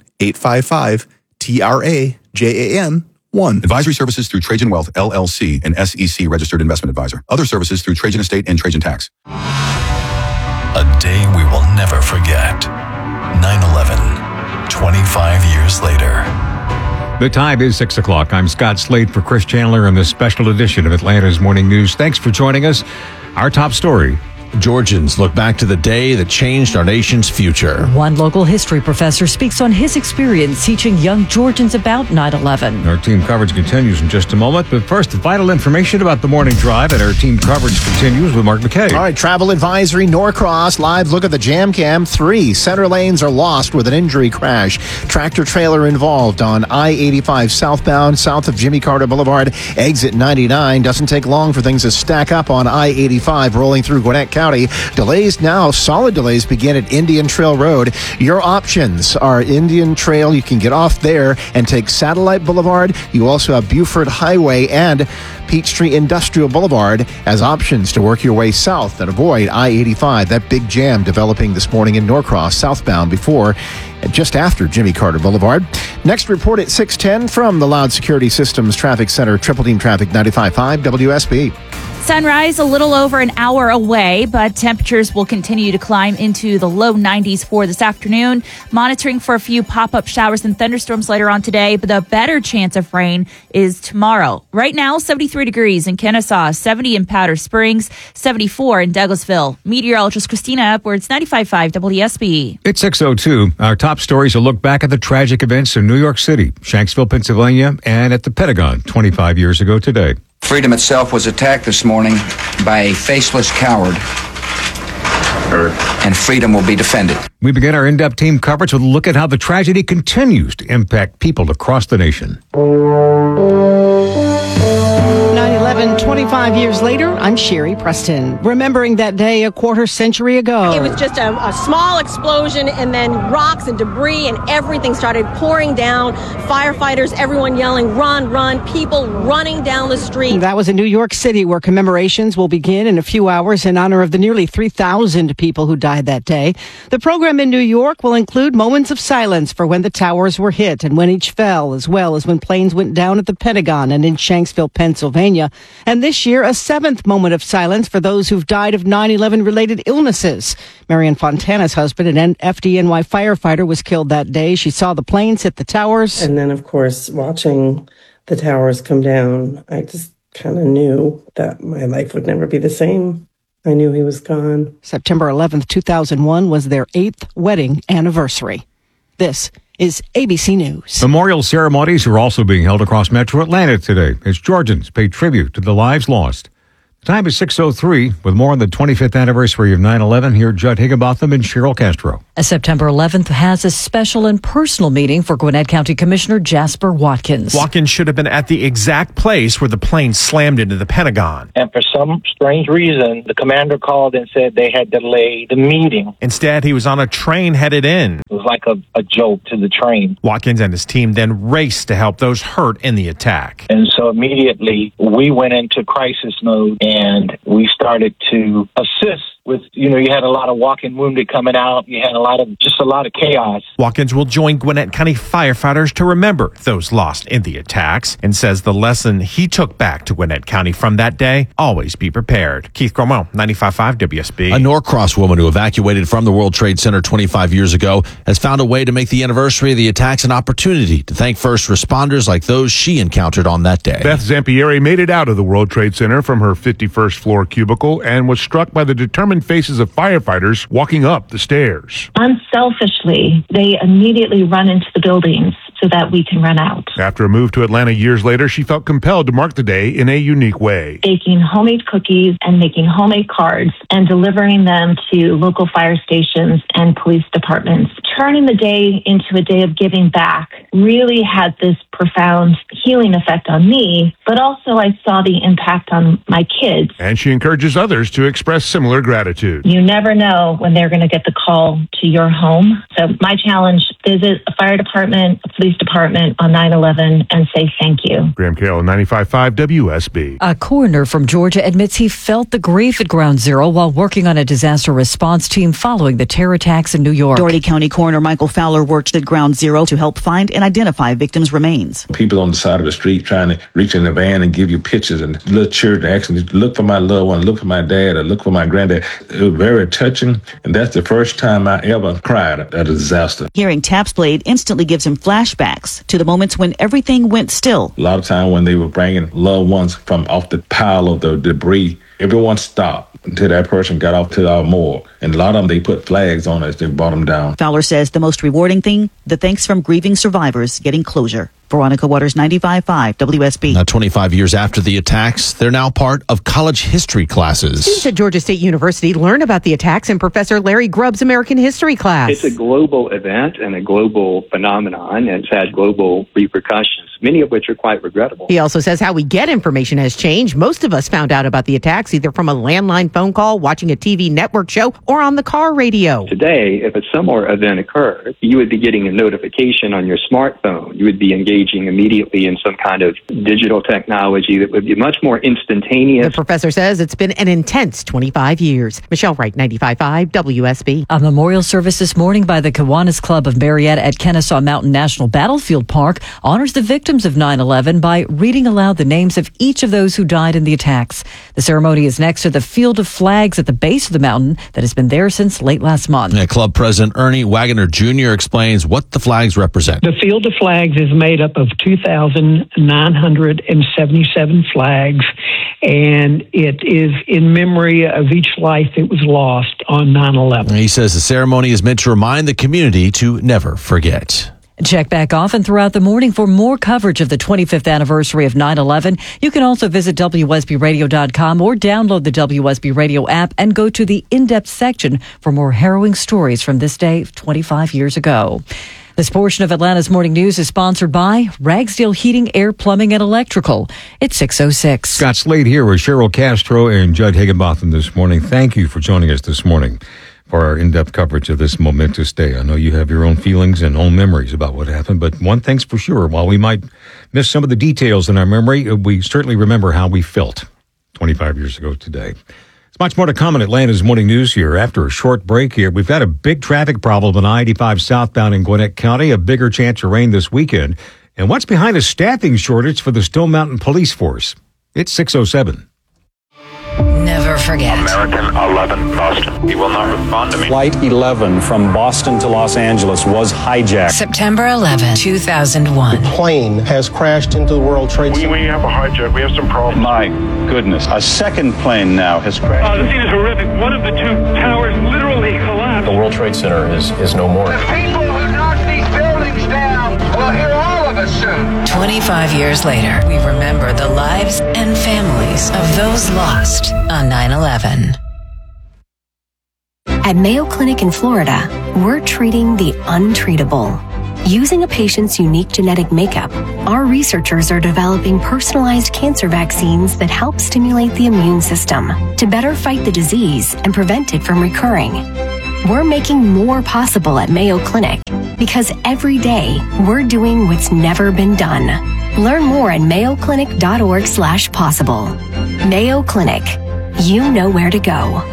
1-855-TRAJAN-1. Advisory services through Trajan Wealth, LLC, an SEC registered investment advisor. Other services through Trajan Estate and Trajan Tax. A day we will never forget. 9/11, 25 years later. The time is 6 o'clock. I'm Scott Slade for Chris Chandler in this special edition of Atlanta's Morning News. Thanks for joining us. Our top story. Georgians look back to the day that changed our nation's future. One local history professor speaks on his experience teaching young Georgians about 9/11. Our team coverage continues in just a moment, but first, vital information about the morning drive, and our team coverage continues with Mark McKay. All right, travel advisory, Norcross, live look at the jam cam. 3 center lanes are lost with an injury crash. Tractor trailer involved on I-85 southbound, south of Jimmy Carter Boulevard. Exit 99. Doesn't take long for things to stack up on I-85 rolling through Gwinnett County. Delays now, solid delays begin at Indian Trail Road. Your options are Indian Trail. You can get off there and take Satellite Boulevard. You also have Buford Highway and Peachtree Industrial Boulevard as options to work your way south and avoid I-85. That big jam developing this morning in Norcross, southbound before and just after Jimmy Carter Boulevard. Next report at 6:10 from the Loud Security Systems Traffic Center, Triple Team Traffic 95.5 WSB. Sunrise a little over an hour away, but temperatures will continue to climb into the low 90s for this afternoon. Monitoring for a few pop-up showers and thunderstorms later on today, but the better chance of rain is tomorrow. Right now, 73 degrees in Kennesaw, 70 in Powder Springs, 74 in Douglasville. Meteorologist Christina Upwards, 95.5 WSB. It's 6:02. Our top stories will look back at the tragic events in New York City, Shanksville, Pennsylvania, and at the Pentagon 25 years ago today. Freedom itself was attacked this morning by a faceless coward, and freedom will be defended. We begin our in-depth team coverage with a look at how the tragedy continues to impact people across the nation. 9/11, 25 years later, I'm Sherry Preston. Remembering that day a quarter century ago. It was just a small explosion, and then rocks and debris and everything started pouring down. Firefighters, everyone yelling, run, run, people running down the street. That was in New York City, where commemorations will begin in a few hours in honor of the nearly 3,000 people who died that day. The program in New York will include moments of silence for when the towers were hit and when each fell, as well as when planes went down at the Pentagon and in Shanksville, Pennsylvania. And this year, a 7th moment of silence for those who've died of 9/11 related illnesses. Marian Fontana's husband, an FDNY firefighter, was killed that day. She saw the planes hit the towers. And then, of course, watching the towers come down, I just kind of knew that my life would never be the same. I knew he was gone. September 11th, 2001 was their 8th wedding anniversary. This is ABC News. Memorial ceremonies are also being held across Metro Atlanta today as Georgians pay tribute to the lives lost. The time is 6:03. With more on the 25th anniversary of 9/11, here Judd Higginbotham and Cheryl Castro. September 11th has a special and personal meeting for Gwinnett County Commissioner Jasper Watkins. Watkins should have been at the exact place where the plane slammed into the Pentagon. And for some strange reason, the commander called and said they had delayed the meeting. Instead, he was on a train headed in. It was like a joke to the train. Watkins and his team then raced to help those hurt in the attack. And so immediately we went into crisis mode and we started to assist with, you had a lot of walking wounded coming out. You had a lot of chaos. Watkins will join Gwinnett County firefighters to remember those lost in the attacks and says the lesson he took back to Gwinnett County from that day, always be prepared. Keith Cromwell, 95.5 WSB. A Norcross woman who evacuated from the World Trade Center 25 years ago has found a way to make the anniversary of the attacks an opportunity to thank first responders like those she encountered on that day. Beth Zampieri made it out of the World Trade Center from her 51st floor cubicle and was struck by the determined faces of firefighters walking up the stairs. Unselfishly, they immediately run into the buildings so that we can run out. After a move to Atlanta years later, she felt compelled to mark the day in a unique way. Baking homemade cookies and making homemade cards and delivering them to local fire stations and police departments. Turning the day into a day of giving back really had this profound healing effect on me, but also I saw the impact on my kids. And she encourages others to express similar gratitude. You never know when they're going to get the call to your home. So my challenge, visit a fire department, a police department on 9/11 and say thank you. Graham Carroll, 95.5 WSB. A coroner from Georgia admits he felt the grief at Ground Zero while working on a disaster response team following the terror attacks in New York. Doherty County Coroner Michael Fowler worked at Ground Zero to help find and identify victims' remains. People on the side of the street trying to reach in the van and give you pictures, and little children asking, look for my loved one, look for my dad, or look for my granddad. It was very touching, and that's the first time I ever cried at a disaster. Hearing taps played instantly gives him flashbacks to the moments when everything went still. A lot of time when they were bringing loved ones from off the pile of the debris, everyone stopped until that person got off to our morgue. And a lot of them, they put flags on as they brought them down. Fowler says the most rewarding thing, the thanks from grieving survivors getting closure. Veronica Waters, 95.5 WSB. Now, 25 years after the attacks, they're now part of college history classes. Students at Georgia State University learn about the attacks in Professor Larry Grubb's American History class. It's a global event and a global phenomenon, and it's had global repercussions, many of which are quite regrettable. He also says how we get information has changed. Most of us found out about the attacks either from a landline phone call, watching a TV network show, or on the car radio. Today, if a similar event occurred, you would be getting a notification on your smartphone. You would be engaging immediately in some kind of digital technology that would be much more instantaneous. The professor says it's been an intense 25 years. Michelle Wright, 95.5 WSB. A memorial service this morning by the Kiwanis Club of Marietta at Kennesaw Mountain National Battlefield Park honors the victims of 9/11 by reading aloud the names of each of those who died in the attacks. The ceremony is next to the field of flags at the base of the mountain that has been there since late last month. Club President Ernie Wagoner Jr. explains what the flags represent. The field of flags is made up of 2,977 flags, and it is in memory of each life that was lost on 9/11. He says the ceremony is meant to remind the community to never forget. Check back often throughout the morning for more coverage of the 25th anniversary of 9/11. You can also visit WSBRadio.com or download the WSB Radio app and go to the in-depth section for more harrowing stories from this day 25 years ago. This portion of Atlanta's Morning News is sponsored by Ragsdale Heating, Air, Plumbing, and Electrical. It's 6:06. Scott Slade here with Cheryl Castro and Judd Higginbotham this morning. Thank you for joining us this morning for our in-depth coverage of this momentous day. I know you have your own feelings and own memories about what happened, but one thing's for sure, while we might miss some of the details in our memory, we certainly remember how we felt 25 years ago today. There's much more to come in Atlanta's Morning News here. After a short break here, we've got a big traffic problem on I-85 southbound in Gwinnett County, a bigger chance of rain this weekend. And what's behind a staffing shortage for the Stone Mountain Police Force? It's 6:07. Never forget. American 11, Boston. He will not respond to me. Flight 11 from Boston to Los Angeles was hijacked. September 11, 2001. The plane has crashed into the World Trade Center. We have a hijack. We have some problems. My goodness. A second plane now has crashed. The scene is horrific. One of the two towers literally collapsed. The World Trade Center is no more. The people who knocked these buildings down us soon. 25 years later, we remember the lives and families of those lost on 9/11. At Mayo Clinic in Florida, we're treating the untreatable. Using a patient's unique genetic makeup, our researchers are developing personalized cancer vaccines that help stimulate the immune system to better fight the disease and prevent it from recurring. We're making more possible at Mayo Clinic because every day we're doing what's never been done. Learn more at mayoclinic.org/possible. Mayo Clinic. You know where to go.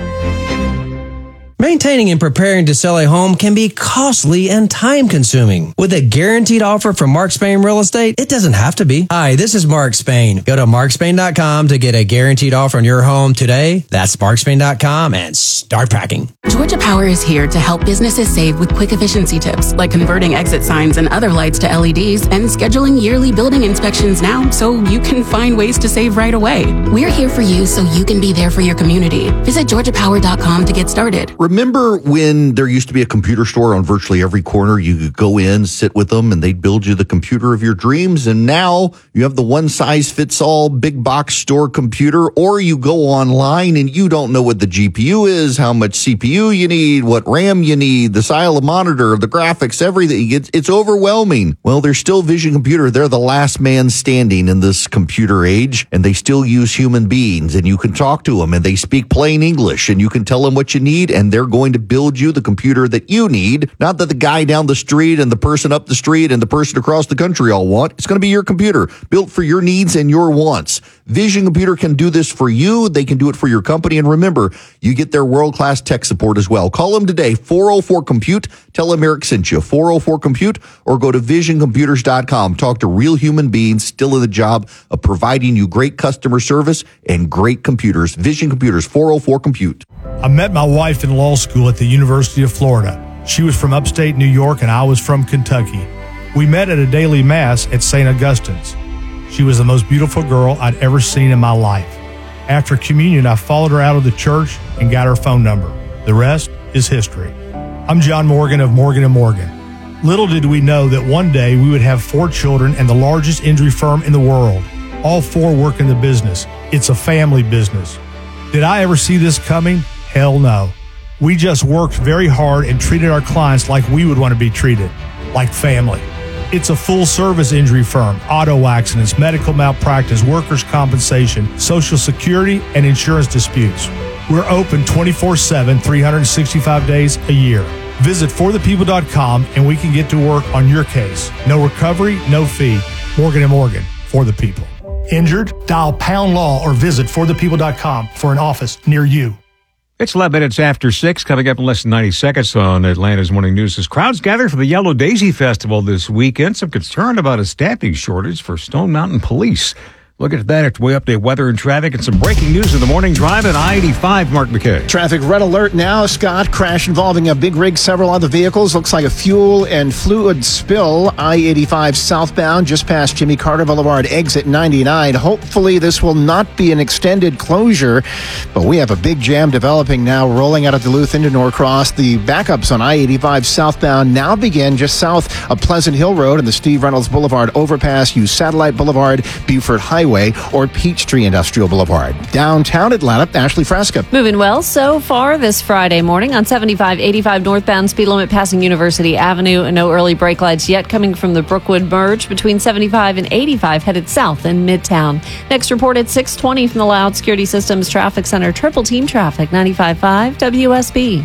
Maintaining and preparing to sell a home can be costly and time-consuming. With a guaranteed offer from Mark Spain Real Estate, it doesn't have to be. Hi, this is Mark Spain. Go to markspain.com to get a guaranteed offer on your home today. That's markspain.com and start packing. Georgia Power is here to help businesses save with quick efficiency tips, like converting exit signs and other lights to LEDs and scheduling yearly building inspections now so you can find ways to save right away. We're here for you so you can be there for your community. Visit georgiapower.com to get started. Remember when there used to be a computer store on virtually every corner? You could go in, sit with them, and they'd build you the computer of your dreams. And now you have the one-size-fits-all big box store computer, or you go online and you don't know what the GPU is, how much CPU you need, what RAM you need, the style of monitor, the graphics, everything. It's overwhelming. Well, there's still Vision Computer. They're the last man standing in this computer age, and they still use human beings, and you can talk to them, and they speak plain English, and you can tell them what you need, and they're going to build you the computer that you need, not that the guy down the street and the person up the street and the person across the country all want. It's going to be your computer, built for your needs and your wants. Vision Computer can do this for you. They can do it for your company. And remember, you get their world-class tech support as well. Call them today, 404-COMPUTE. Tell them Eric sent you, 404-COMPUTE, or go to visioncomputers.com. Talk to real human beings still in the job of providing you great customer service and great computers. Vision Computers, 404-COMPUTE. I met my wife in law school at the University of Florida. She was from upstate New York and I was from Kentucky. We met at a daily mass at St. Augustine's. She was the most beautiful girl I'd ever seen in my life. After communion, I followed her out of the church and got her phone number. The rest is history. I'm John Morgan of Morgan & Morgan. Little did we know that one day we would have 4 children and the largest injury firm in the world. All 4 work in the business. It's a family business. Did I ever see this coming? Hell no. We just worked very hard and treated our clients like we would want to be treated, like family. It's a full-service injury firm, auto accidents, medical malpractice, workers' compensation, Social Security, and insurance disputes. We're open 24/7, 365 days a year. Visit forthepeople.com and we can get to work on your case. No recovery, no fee. Morgan & Morgan, for the people. Injured? Dial #law or visit forthepeople.com for an office near you. It's 11 minutes after 6. Coming up in less than 90 seconds on Atlanta's Morning News. As crowds gather for the Yellow Daisy Festival this weekend, some concern about a staffing shortage for Stone Mountain Police. Look at that after we update weather and traffic and some breaking news in the morning drive at I-85. Mark McKay. Traffic red alert now, Scott. Crash involving a big rig, several other vehicles. Looks like a fuel and fluid spill. I-85 southbound just past Jimmy Carter Boulevard, exit 99. Hopefully this will not be an extended closure, but we have a big jam developing now, rolling out of Duluth into Norcross. The backups on I-85 southbound now begin just south of Pleasant Hill Road and the Steve Reynolds Boulevard overpass. Use Satellite Boulevard, Buford Highway, or Peachtree Industrial Boulevard. Downtown Atlanta, Ashley Fresca. Moving well so far this Friday morning on 75-85 northbound, speed limit passing University Avenue. No early brake lights yet coming from the Brookwood merge between 75 and 85 headed south in Midtown. Next report at 6:20 from the Loud Security Systems Traffic Center. Triple team traffic, 95.5 WSB.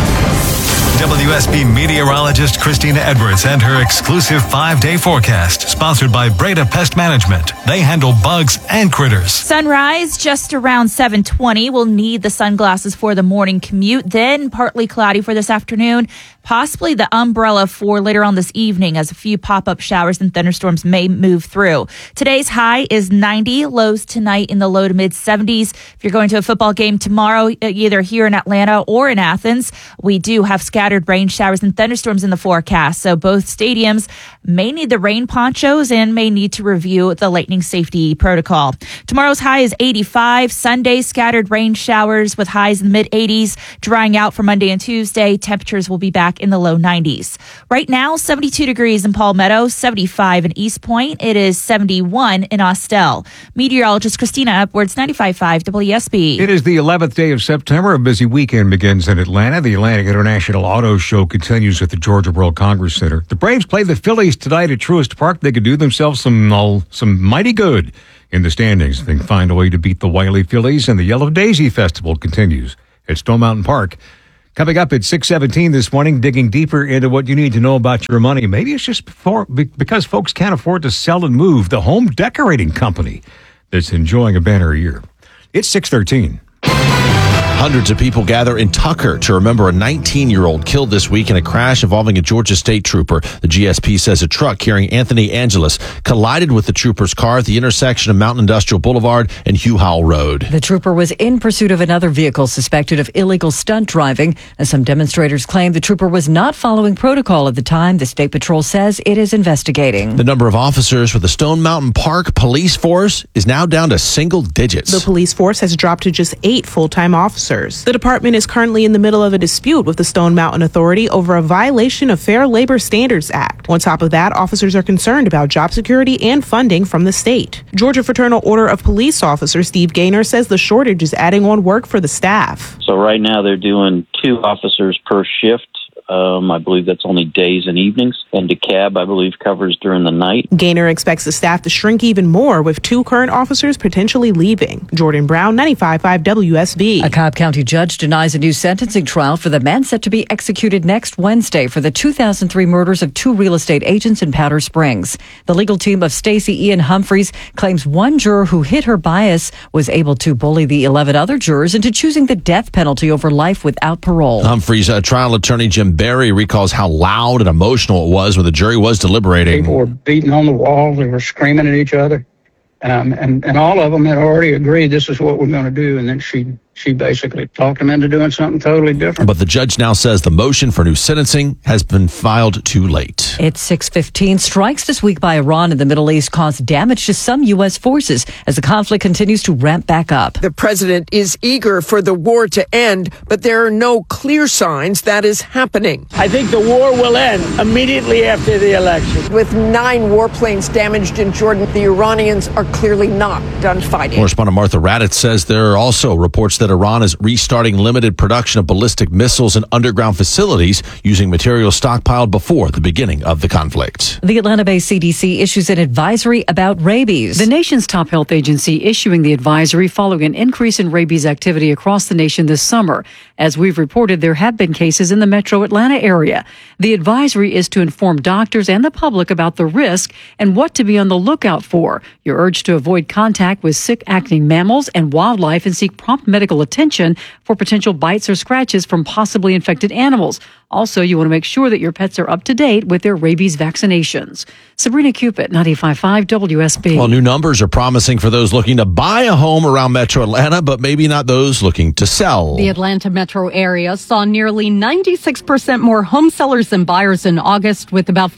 WSB meteorologist Christina Edwards and her exclusive 5-day forecast, sponsored by Breda Pest Management. They handle bugs and critters. Sunrise just around 7:20. We'll need the sunglasses for the morning commute. Then partly cloudy for this afternoon. Possibly the umbrella for later on this evening as a few pop-up showers and thunderstorms may move through. Today's high is 90, lows tonight in the low to mid 70s. If you're going to a football game tomorrow, either here in Atlanta or in Athens, we do have scattered rain showers and thunderstorms in the forecast. So both stadiums may need the rain ponchos and may need to review the lightning safety protocol. Tomorrow's high is 85. Sunday, scattered rain showers with highs in the mid 80s. Drying out for Monday and Tuesday. Temperatures will be back back in the low 90s. Right now, 72 degrees in Palmetto, 75 in East Point. It is 71 in Austell. Meteorologist Christina Edwards, 95.5 WSB. It is the 11th day of September. A busy weekend begins in Atlanta. The Atlantic International Auto Show continues at the Georgia World Congress Center. The Braves play the Phillies tonight at Truist Park. They could do themselves some mighty good in the standings. They can find a way to beat the Wiley Phillies, and the Yellow Daisy Festival continues at Stone Mountain Park. Coming up at 6:17 this morning, digging deeper into what you need to know about your money. Maybe it's just because folks can't afford to sell and move. The home decorating company that's enjoying a banner year. It's 6:13. Hundreds of people gather in Tucker to remember a 19-year-old killed this week in a crash involving a Georgia State trooper. The GSP says a truck carrying Anthony Angelus collided with the trooper's car at the intersection of Mountain Industrial Boulevard and Hugh Howell Road. The trooper was in pursuit of another vehicle suspected of illegal stunt driving. As some demonstrators claim the trooper was not following protocol at the time, the State Patrol says it is investigating. The number of officers for the Stone Mountain Park police force is now down to single digits. The police force has dropped to just 8 full-time officers. The department is currently in the middle of a dispute with the Stone Mountain Authority over a violation of Fair Labor Standards Act. On top of that, officers are concerned about job security and funding from the state. Georgia Fraternal Order of Police Officer Steve Gaynor says the shortage is adding on work for the staff. So right now they're doing 2 officers per shift. I believe that's only days and evenings. And DeKalb, I believe, covers during the night. Gaynor expects the staff to shrink even more, with 2 current officers potentially leaving. Jordan Brown, 95.5 WSB. A Cobb County judge denies a new sentencing trial for the man set to be executed next Wednesday for the 2003 murders of 2 real estate agents in Powder Springs. The legal team of Stacey Ian Humphreys claims one juror who hit her bias was able to bully the 11 other jurors into choosing the death penalty over life without parole. Humphreys' trial attorney Jim Barry recalls how loud and emotional it was when the jury was deliberating. People were beating on the wall. They were screaming at each other. And all of them had already agreed this is what we're going to do. And then she basically talked them into doing something totally different. But the judge now says the motion for new sentencing has been filed too late. It's 6:15. Strikes this week by Iran in the Middle East caused damage to some U.S. forces as the conflict continues to ramp back up. The president is eager for the war to end, but there are no clear signs that is happening. I think the war will end immediately after the election. With 9 warplanes damaged in Jordan, the Iranians are clearly not done fighting. Correspondent Martha Raddatz says there are also reports that Iran is restarting limited production of ballistic missiles in underground facilities using materials stockpiled before the beginning of the conflict. The Atlanta-based CDC issues an advisory about rabies. The nation's top health agency issuing the advisory following an increase in rabies activity across the nation this summer. As we've reported, there have been cases in the metro Atlanta area. The advisory is to inform doctors and the public about the risk and what to be on the lookout for. You're urged to avoid contact with sick acting mammals and wildlife and seek prompt medical attention for potential bites or scratches from possibly infected animals. Also, you want to make sure that your pets are up to date with their rabies vaccinations. Sabrina Cupid, 95.5 WSB. Well, new numbers are promising for those looking to buy a home around Metro Atlanta, but maybe not those looking to sell. The Atlanta metro area saw nearly 96% more home sellers than buyers in August, with about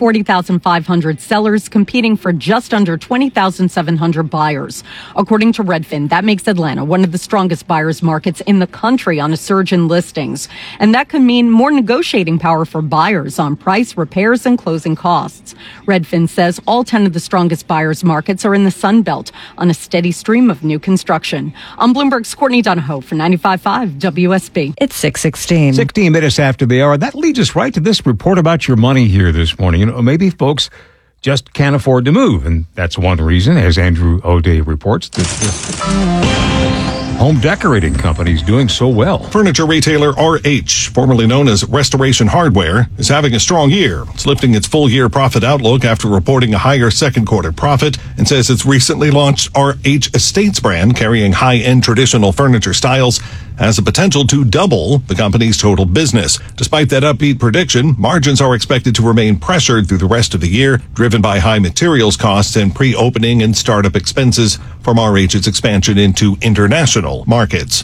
40,500 sellers competing for just under 20,700 buyers. According to Redfin, that makes Atlanta one of the strongest buyers markets in the country on a surge in listings. And that could mean more negotiating power for buyers on price, repairs, and closing costs. Redfin says all 10 of the strongest buyers markets are in the Sun Belt on a steady stream of new construction. I'm Bloomberg's Courtney Donahoe for 95.5 WSB. It's 6:16. 16 minutes after the hour. That leads us right to this report about your money here this morning. You know, maybe folks just can't afford to move, and that's one reason, as Andrew O'Day reports, that home decorating companies doing so well. Furniture retailer RH, formerly known as Restoration Hardware, is having a strong year. It's lifting its full-year profit outlook after reporting a higher second-quarter profit and says its recently launched RH Estates brand, carrying high-end traditional furniture styles, has the potential to double the company's total business. Despite that upbeat prediction, margins are expected to remain pressured through the rest of the year, driven by high materials costs and pre-opening and startup expenses from RH's expansion into international markets.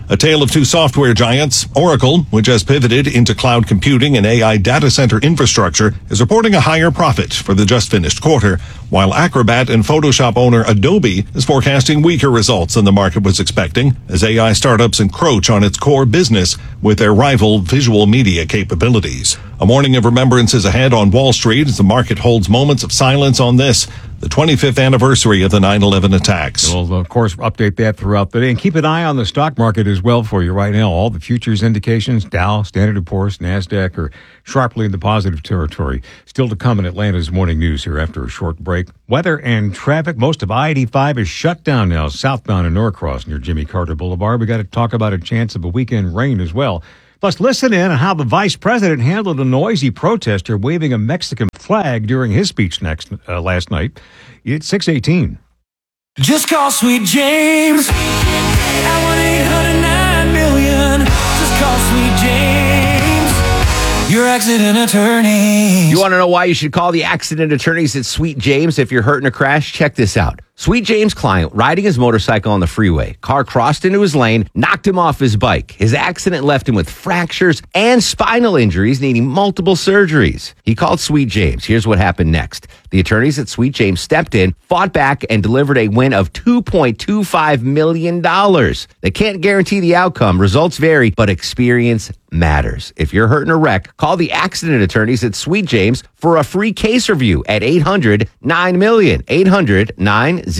A tale of two software giants. Oracle, which has pivoted into cloud computing and AI data center infrastructure, is reporting a higher profit for the just finished quarter, while Acrobat and Photoshop owner Adobe is forecasting weaker results than the market was expecting as AI startups encroach on its core business with their rival visual media capabilities. A morning of remembrance is ahead on Wall Street as the market holds moments of silence on this, the 25th anniversary of the 9/11 attacks. We'll, of course, update that throughout the day. And keep an eye on the stock market as well for you right now. All the futures indications, Dow, Standard & Poor's, NASDAQ are sharply in the positive territory. Still to come in Atlanta's morning news here after a short break. Weather and traffic. Most of I-85 is shut down now, southbound in Norcross near Jimmy Carter Boulevard. We got to talk about a chance of a weekend rain as well. Plus, listen in on how the vice president handled a noisy protester waving a Mexican flag during his speech last night. It's 6:18. Just call Sweet James at 1-800-9-million. Just call Sweet James, your accident attorney. You want to know why you should call the accident attorneys at Sweet James if you're hurt in a crash? Check this out. Sweet James' client, riding his motorcycle on the freeway. Car crossed into his lane, knocked him off his bike. His accident left him with fractures and spinal injuries, needing multiple surgeries. He called Sweet James. Here's what happened next. The attorneys at Sweet James stepped in, fought back, and delivered a win of $2.25 million. They can't guarantee the outcome. Results vary, but experience matters. If you're hurt in a wreck, call the accident attorneys at Sweet James for a free case review at 800-9-million, 800-900-0000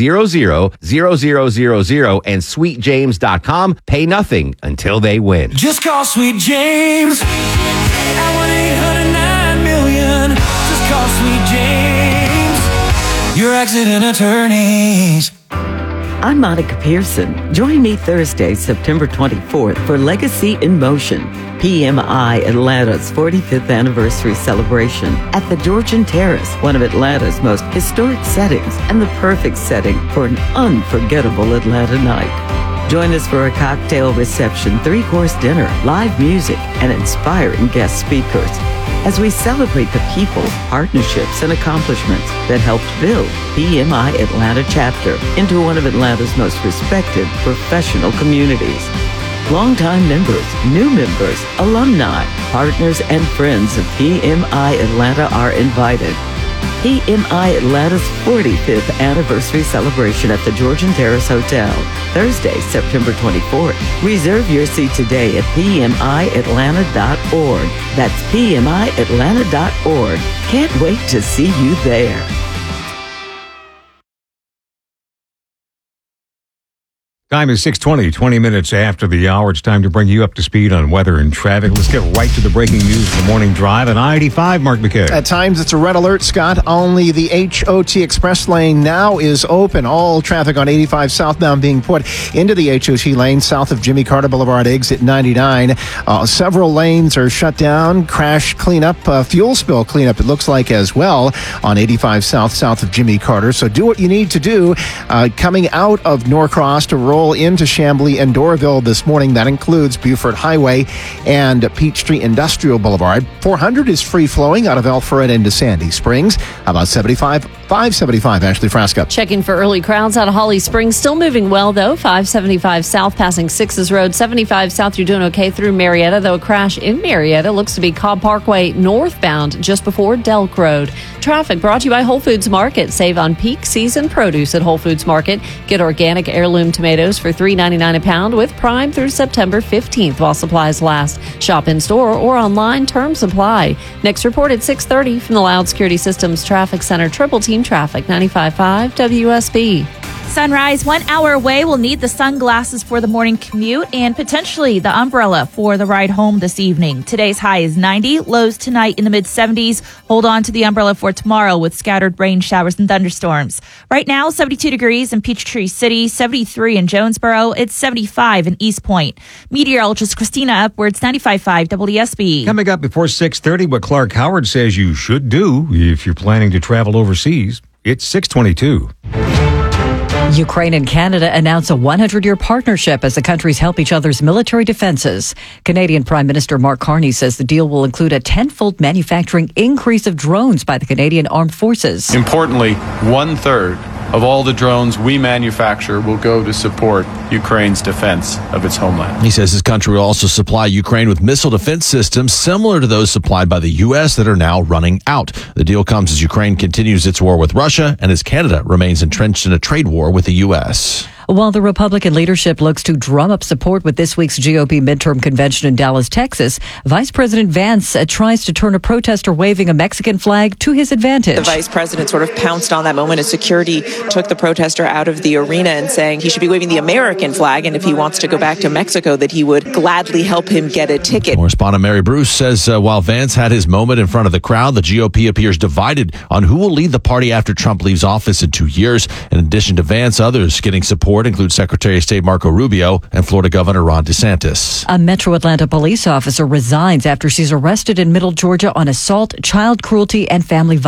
and sweetjames.com. Pay nothing until they win. Just call Sweet James at 1-800-9-million. Just call Sweet James, your accident attorneys. I'm Monica Pearson. Join me Thursday, September 24th for Legacy in Motion, PMI Atlanta's 45th anniversary celebration at the Georgian Terrace, one of Atlanta's most historic settings and the perfect setting for an unforgettable Atlanta night. Join us for a cocktail reception, 3-course dinner, live music, and inspiring guest speakers as we celebrate the people, partnerships, and accomplishments that helped build PMI Atlanta chapter into one of Atlanta's most respected professional communities. Longtime members, new members, alumni, partners, and friends of PMI Atlanta are invited. PMI Atlanta's 45th anniversary celebration at the Georgian Terrace Hotel, Thursday, September 24th. Reserve your seat today at PMIAtlanta.org. That's PMIAtlanta.org. Can't wait to see you there. Time is 6:20, 20 minutes after the hour. It's time to bring you up to speed on weather and traffic. Let's get right to the breaking news of the morning drive on I-85, Mark McKay. At times, it's a red alert, Scott. Only the HOT Express lane now is open. All traffic on 85 southbound being put into the HOT lane south of Jimmy Carter Boulevard, exit 99. Several lanes are shut down. Crash cleanup, fuel spill cleanup, it looks like as well on 85 south of Jimmy Carter. So do what you need to do coming out of Norcross to roll into Chamblee and Doraville this morning. That includes Buford Highway and Peachtree Industrial Boulevard. 400 is free-flowing out of Alpharetta into Sandy Springs. How about 575, Ashley Frasca. Checking for early crowds out of Holly Springs. Still moving well, though. 575 south passing 6's Road. 75 south, you're doing okay through Marietta, though a crash in Marietta looks to be Cobb Parkway northbound just before Delk Road. Traffic brought to you by Whole Foods Market. Save on peak season produce at Whole Foods Market. Get organic heirloom tomatoes for $3.99 a pound with Prime through September 15th while supplies last. Shop in store or online, terms apply. Next report at 6:30 from the Loud Security Systems Traffic Center. Triple Team Traffic, 95.5 WSB. Sunrise 1 hour away. We'll need the sunglasses for the morning commute and potentially the umbrella for the ride home this evening. Today's high is 90, lows tonight in the mid-70s. Hold on to the umbrella for tomorrow with scattered rain showers and thunderstorms. Right now, 72 degrees in Peachtree City, 73 in Jonesboro. It's 75 in East Point. Meteorologist Christina Upwards, 95.5 WSB. Coming up before 6:30, what Clark Howard says you should do if you're planning to travel overseas. It's 6:22. Ukraine and Canada announce a 100-year partnership as the countries help each other's military defenses. Canadian Prime Minister Mark Carney says the deal will include a tenfold manufacturing increase of drones by the Canadian Armed Forces. Importantly, 1/3 of all the drones we manufacture will go to support Ukraine's defense of its homeland. He says his country will also supply Ukraine with missile defense systems similar to those supplied by the U.S. that are now running out. The deal comes as Ukraine continues its war with Russia and as Canada remains entrenched in a trade war with the U.S. While the Republican leadership looks to drum up support with this week's GOP midterm convention in Dallas, Texas, Vice President Vance tries to turn a protester waving a Mexican flag to his advantage. The vice president sort of pounced on that moment as security took the protester out of the arena and saying he should be waving the American flag, and if he wants to go back to Mexico, that he would gladly help him get a ticket. Correspondent Mary Bruce says while Vance had his moment in front of the crowd, the GOP appears divided on who will lead the party after Trump leaves office in 2 years. In addition to Vance, others getting support include Secretary of State Marco Rubio and Florida Governor Ron DeSantis. A Metro Atlanta police officer resigns after she's arrested in Middle Georgia on assault, child cruelty, and family violence.